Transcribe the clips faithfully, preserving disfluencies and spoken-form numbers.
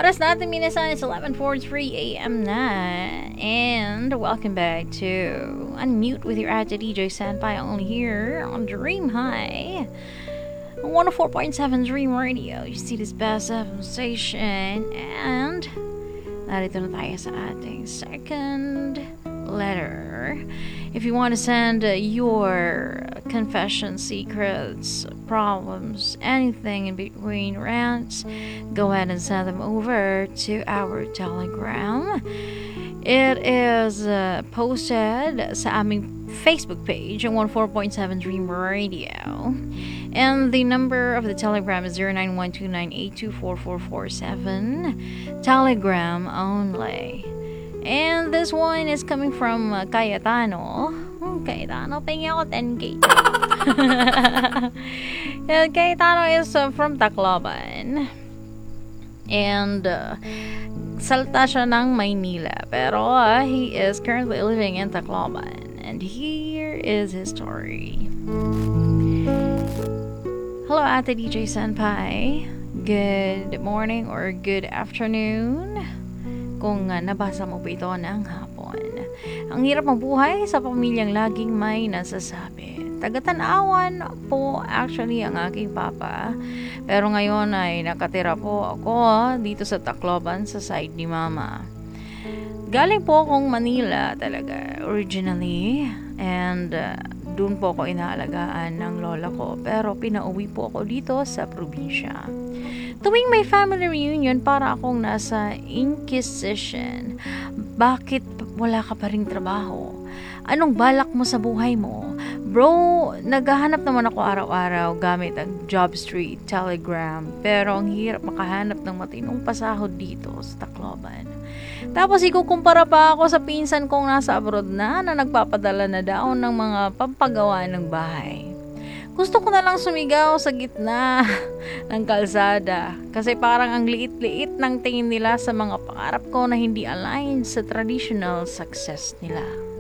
Oras natin minasan is eleven forty-three a.m. na. And welcome back to Unmute with your Ate D J Senpai, only here on Dream High one oh four point seven Dream Radio. You see this best F M station. And narito na tayo sa ating second letter. If you want to send uh, your confession, secrets, problems, anything in between rants, go ahead and send them over to our Telegram. It is uh, posted sa aming Facebook page on one oh four point seven Dream Radio. And the number of the Telegram is zero nine one two nine eight two four four four seven. Telegram only. And this one is coming from uh, Cayetano. Oh, Cayetano, pengi ako ten K. Yeah, Cayetano is uh, from Tacloban. And uh, salta siya ng Maynila. Pero uh, he is currently living in Tacloban. And here is his story. Hello, Ate D J Senpai. Good morning or good afternoon. Kung uh, nabasa mo po ito ng hapon. Ang hirap mabuhay sa pamilyang laging may nasasabi. Tagatanawan po actually ang aking papa. Pero ngayon ay nakatira po ako dito sa Tacloban sa side ni mama. Galing po akong Manila talaga originally. And uh, doon po ako inaalagaan ng lola ko. Pero pinauwi po ako dito sa probinsya. Tuwing may family reunion, para akong nasa Inquisition. Bakit wala ka pa ring trabaho? Anong balak mo sa buhay mo? Bro, naghahanap naman ako araw-araw gamit ang Jobstreet, Telegram. Pero ang hirap makahanap ng matinong pasahod dito sa Tacloban. Tapos ikukumpara pa ako sa pinsan kong nasa abroad na na nagpapadala na daw ng mga pampagawa ng bahay. Gusto ko na lang sumigaw sa gitna ng kalsada kasi parang ang liit-liit ng tingin nila sa mga pangarap ko na hindi aligned sa traditional success nila.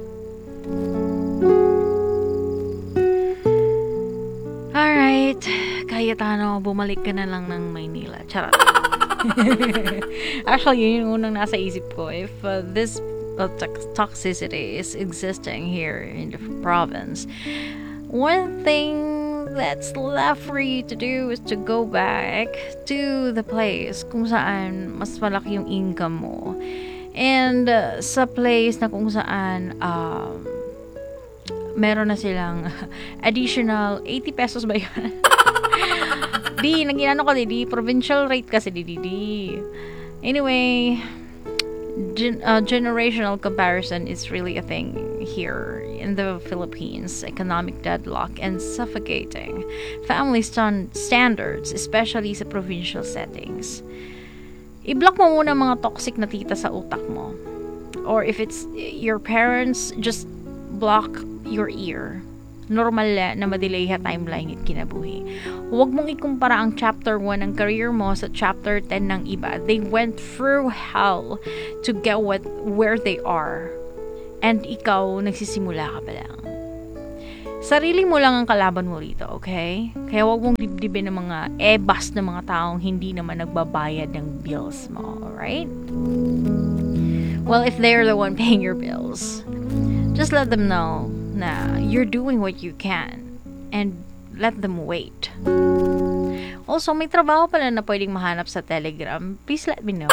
Alright, Cayetano, bumalik ka na lang ng Maynila. Charot. Actually, yun yung unang nasa isip ko. If uh, this uh, toxicity is existing here in the province, one thing that's left for you to do is to go back to the place kung saan mas malaki yung income mo. And uh, sa place na kung saan um, meron na silang additional eighty pesos ba yun? Di, nag-inano ko di, di, provincial rate kasi di, di, di. Anyway, gen- uh, generational comparison is really a thing here in the Philippines. Economic deadlock and suffocating family stand- standards, especially sa provincial settings. I-block mo muna mga toxic na tita sa utak mo. Or if it's your parents, just block your ear. Normal na madelay ha timeline it kinabuhi. Huwag mong ikumpara ang chapter one ng career mo sa chapter ten ng iba. They went through hell to get what, where they are. And ikaw, nagsisimula ka pa lang. Sarili mo lang ang kalaban mo rito, okay? Kaya huwag mong dibdibin ng mga ebas ng mga taong hindi naman nagbabayad ng bills mo, alright? Well, if they're the one paying your bills, just let them know na you're doing what you can and let them wait. Also, may trabaho pala na pwedeng mahanap sa Telegram. Please let me know.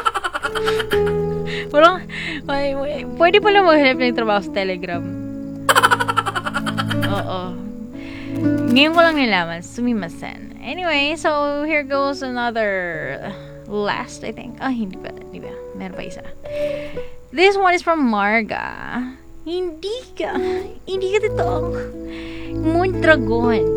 Walang, may, may, pwede pala maghanap ng trabaho sa Telegram. Oo. Ngayon ko lang nilaman. Sumimasen. Anyway, so here goes another last, I think. Ah, hindi pa. Hindi ba? Meron pa isa. This one is from Marga. Hindi ka. Hindi ka dito. Mondragon.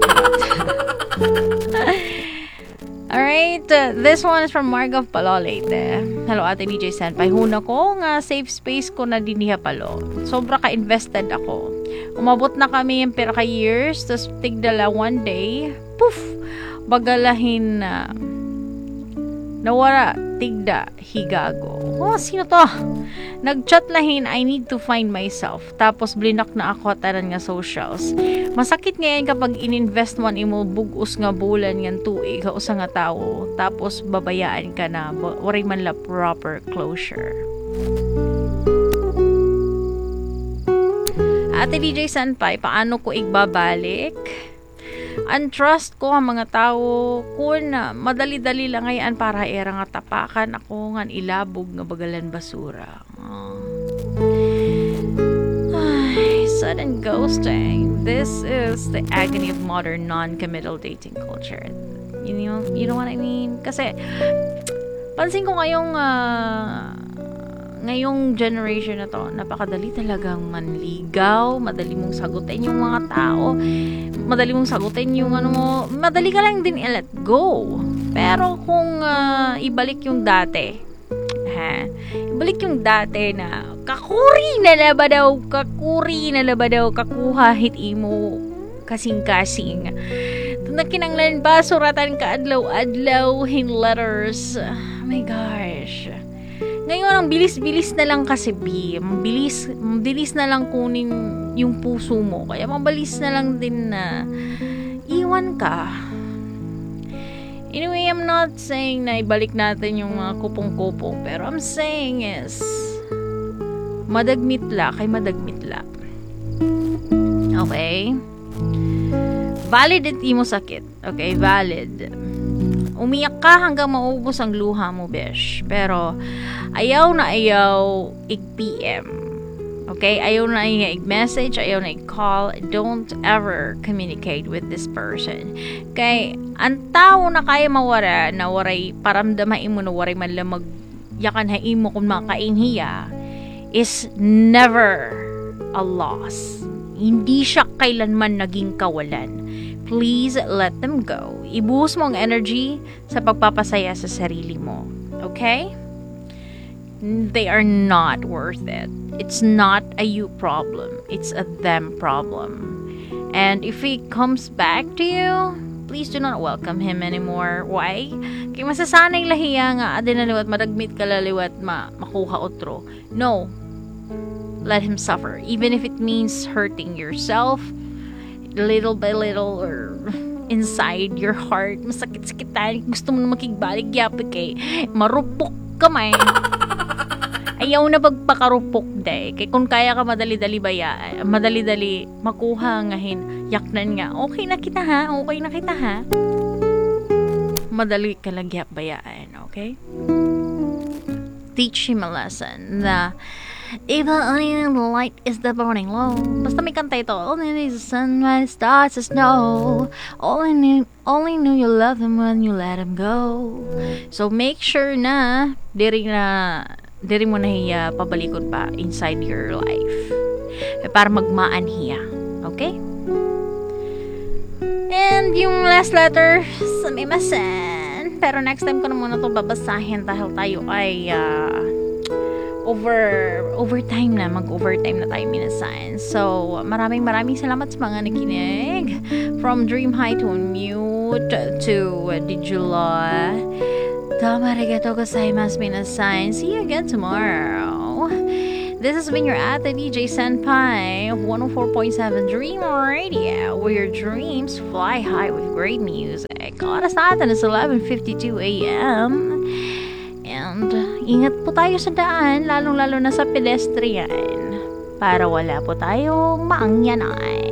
Alright, uh, this one is from Marga of Palolete. Hello, Ate D J Senpai. Huna ko nga safe space ko na diniha palo. Sobra ka-invested ako. Umabot na kami yung pera ka years, tas tigdala one day, poof, bagalahin na. Nawara, tigda, higago. Oh, sino to? Nagchat lahin, I need to find myself. Tapos, blinak na ako at tanan nga socials. Masakit ngayon kapag ininvest man imo bugos nga bulan nga tuig, usa nga tao. Tapos, babayaan ka na. Waray man la proper closure. Ate D J Senpai, paano ko igbabalik? Untrust ko ang mga tao kung madali-dali lang ngayon para era nga tapakan ako nga ilabog nga bagalan basura. Oh. Ay, sudden ghosting. This is the agony of modern non-committal dating culture. You know, you know what I mean? Kasi pansin ko ngayong uh, ngayong generation na to, napakadali talagang manligaw, madali mong sagutin yung mga tao, madali mong sagutin yung ano mo, madali ka lang din i-let go. Pero kung uh, ibalik yung dati, ha, ibalik yung dati na kakuri na laba daw, kakuri na laba daw, kakuha hit imo, kasing-kasing. Nakinanglan ba, suratan ka adlaw-adlaw, in letters. Oh my gosh. Ngayon, ang bilis-bilis na lang kasi, B. Bilis, bilis na lang kunin yung puso mo. Kaya mabilis na lang din na iwan ka. Anyway, I'm not saying na ibalik natin yung mga kupong-kupo. Pero I'm saying is, madagmit la kay madagmit la. Okay? Valid at imo sakit. Okay? Valid. Umiyak ka hanggang maubos ang luha mo, besh. Pero, ayaw na ayaw ig-P M. Okay? Ayaw na ayaw ig-message, ayaw na ig-call. Don't ever communicate with this person. Kay, ang tao na kaya mawara, na waray paramdamay mo na waray man lang magyakan ha imo kung makainhiya, is never a loss. Hindi siya kailanman naging kawalan. Please let them go. Ibuhos mo ang energy sa pagpapasaya sa sarili mo. Okay? They are not worth it. It's not a you problem. It's a them problem. And if he comes back to you, please do not welcome him anymore. Why? Kaya masasanay lahiya nga adin naliwat madagmit ka laliwat ma makuha otro. No. Let him suffer. Even if it means hurting yourself, little by little, or inside your heart, masakit-sakitan, gusto mo na makigbalik, yapik eh, marupok ka man. Ayaw na pagpakarupok day. Kaya kung kaya ka madali-dali baya, madali-dali makuha ngahin, yaknan nga, okay na kita ha, okay na kita ha. Madali ka lang yap bayaan, okay? Teach him a lesson na even only the light is the burning low. Basta may kanta ito. Only the sunrise starts to snow. Only knew, only knew you love him when you let him go. So make sure na diri na diri mo na hiya pabalikod pa inside your life. E para magmaan hiya. Okay? And yung last letter sa may masan. Pero next time ko na muna ito babasahin dahil tayo ay uh, over overtime na, mag-overtime na tayo minasan. So, maraming maraming salamat sa mga nakinig. From Dream High to Unmute to uh, Dijula. Domo arigatou gozaimasu minasan. See you again tomorrow. This has been your Ate D J Senpai of one oh four point seven Dream Radio, where your dreams fly high with great music. Oras natin is eleven fifty-two a.m. And ingat po tayo sa daan, lalong-lalo na sa pedestrian, para wala po tayong maangyanan.